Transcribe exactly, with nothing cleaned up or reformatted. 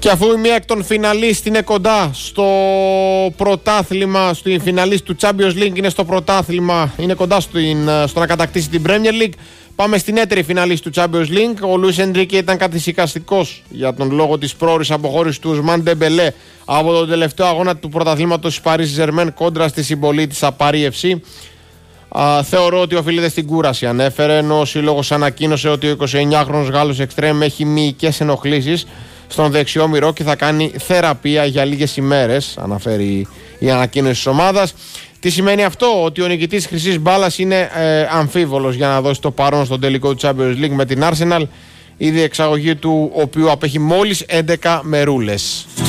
Και αφού η μία εκ των φιναλίστ είναι κοντά στο πρωτάθλημα, στη φιναλίστ του Champions League είναι στο πρωτάθλημα, είναι κοντά στην, στο να κατακτήσει την Premier League, πάμε στην έτερη φιναλίστ του Champions League. Ο Λουίς Ενρίκε ήταν καθησυχαστικός για τον λόγο της πρόορης αποχώρησης του Ουσμάν Ντεμπελέ από τον τελευταίο αγώνα του πρωταθλήματος της Παρί Ζερμέν κόντρα στη συμπολή της Παρί εφ σι. Α, θεωρώ ότι οφείλεται στην κούραση, ανέφερε, ενώ ο σύλλογος ανακοίνωσε ότι ο εικοσιεννιάχρονος Γάλλος εξτρέμ έχει μυϊκές ενοχλήσεις στον δεξιό μυρό και θα κάνει θεραπεία για λίγες ημέρες, αναφέρει η ανακοίνωση της ομάδας. Τι σημαίνει αυτό? Ότι ο νικητής της χρυσής μπάλας είναι ε, αμφίβολος για να δώσει το παρόν στον τελικό του Champions League με την Arsenal, η διεξαγωγή του οποίου απέχει μόλις έντεκα μερούλες.